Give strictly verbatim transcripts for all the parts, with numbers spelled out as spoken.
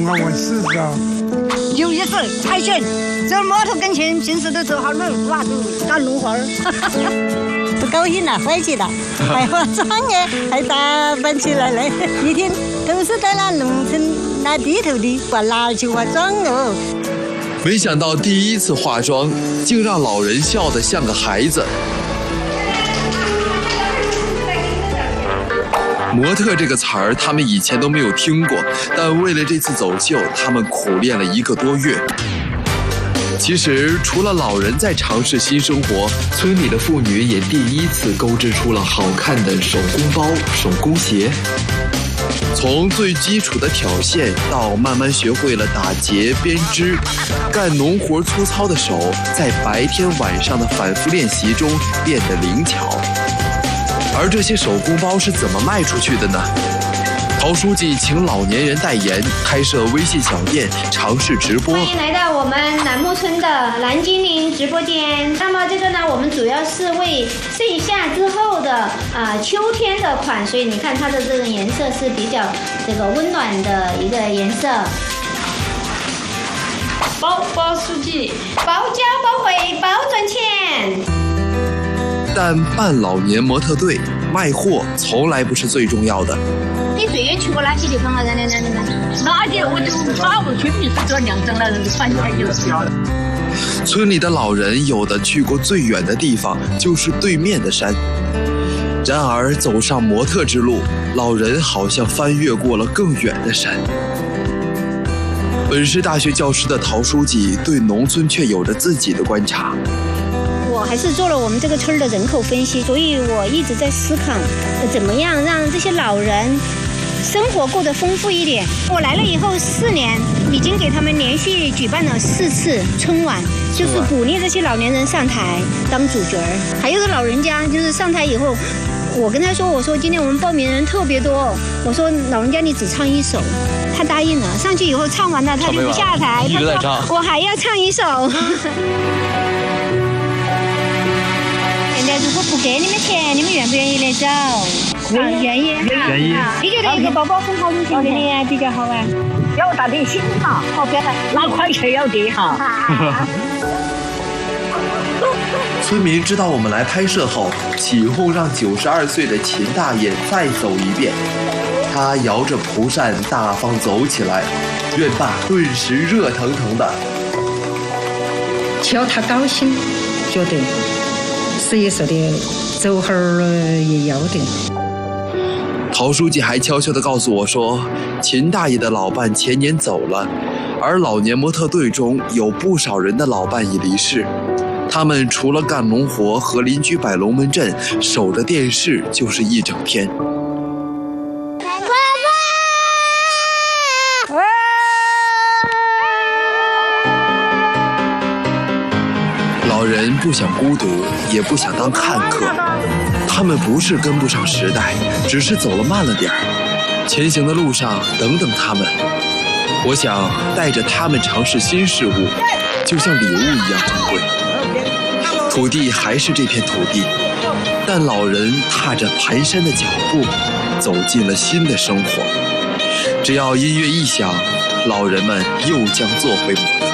痛啊！我试试啊。 有一次拆线，这摩托跟前平时都走好路，哇，都干农活儿。不高兴了，回去了，还化妆哎，还打扮起来了。一天都是在那农村那地头的，我哪去化妆哦？ 没想到第一次化妆，竟让老人笑得像个孩子。模特这个词儿，他们以前都没有听过，但为了这次走秀，他们苦练了一个多月。其实，除了老人在尝试新生活，村里的妇女也第一次钩织出了好看的手工包、手工鞋。从最基础的挑线，到慢慢学会了打结、编织，干农活粗糙的手，在白天晚上的反复练习中变得灵巧。而这些手工包是怎么卖出去的呢？陶书记请老年人代言，开设微信小店，尝试直播。 欢迎来到我们楠木村的蓝精灵直播间。那么这个呢，我们主要是为盛夏之后的啊、呃、秋天的款，所以你看它的这个颜色是比较这个温暖的一个颜色。包包书记，包教包会包赚钱。 但办老年模特队卖货从来不是最重要的。 你最远去过哪些地方啊？来来来来来， 哪些我就把我村里这两张来人翻出来就是。 村里的老人有的去过最远的地方，就是对面的山。然而走上模特之路，老人好像翻越过了更远的山。本是大学教师的陶书记对农村却有着自己的观察。 我还是做了我们这个村的人口分析，所以我一直在思考，怎么样让这些老人生活过得丰富一点。我来了以后四年，已经给他们连续举办了四次春晚，就是鼓励这些老年人上台当主角儿。还有个老人家，就是上台以后，我跟他说，我说今天我们报名人特别多，我说老人家你只唱一首。他答应了，上去以后唱完了，他就不下台，他说我还要唱一首。现在如果不给你们钱，你们愿不愿意来走？愿意， 愿意。 你觉得一个包包很好就行的比较好啊？ 要打点心嘛，好别来拿块钱要得哈。 村民知道我们来拍摄后，起哄让九十二岁的秦大爷再走一遍。他摇着蒲扇大方走起来，院坝顿时热腾腾的。 只要他高兴，觉得是一说的走会儿也要得。 陶书记还悄悄地告诉我说，秦大爷的老伴前年走了，而老年模特队中有不少人的老伴已离世。他们除了干农活和邻居摆龙门阵，守着电视就是一整天。老人不想孤独，也不想当看客。他们不是跟不上时代，只是走了慢了点儿。前行的路上，等等他们。我想带着他们尝试新事物，就像礼物一样珍贵。土地还是这片土地，但老人踏着蹒跚的脚步，走进了新的生活。只要音乐一响，老人们又将做回模特。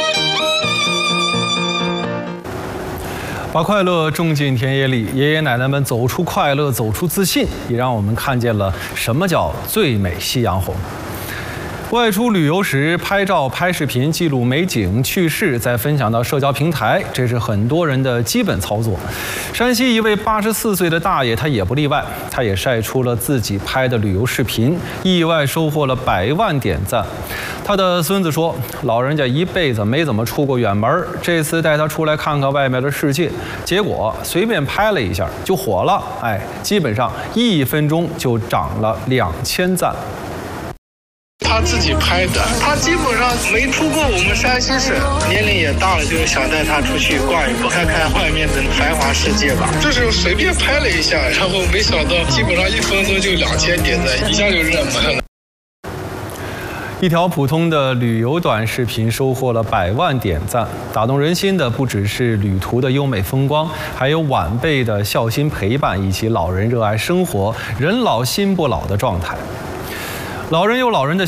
把快乐种进田野里，爷爷奶奶们走出快乐，走出自信，也让我们看见了什么叫最美夕阳红。外出旅游时拍照、拍视频记录美景趣事，再分享到社交平台，这是很多人的基本操作。山西一位八十四岁的大爷，他也不例外，他也晒出了自己拍的旅游视频，意外收获了百万点赞。他的孙子说，老人家一辈子没怎么出过远门，这次带他出来看看外面的世界，结果随便拍了一下就火了，哎，基本上一分钟就涨了两千赞。 他自己拍的，他基本上没出过我们山西省，年龄也大了，就是想带他出去逛一逛，看看外面的繁华世界吧。就是随便拍了一下，然后没想到基本上一分钟就两千点赞，一下就热门了。 一条普通的旅游短视频收获了百万点赞，打动人心的不只是旅途的优美风光，还有晚辈的孝心陪伴，以及老人热爱生活、人老心不老的状态。老人有老人的